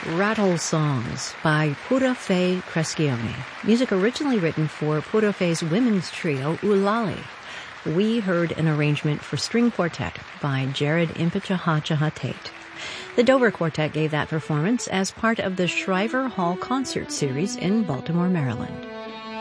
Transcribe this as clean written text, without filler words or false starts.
Rattle Songs by Pura Fei Crescione. Music originally written for Pura Fei's women's trio, Ulali. We heard an arrangement for string quartet by Jared Impichahachaha Tate. The Dover Quartet gave that performance as part of the Shriver Hall Concert Series in Baltimore, Maryland.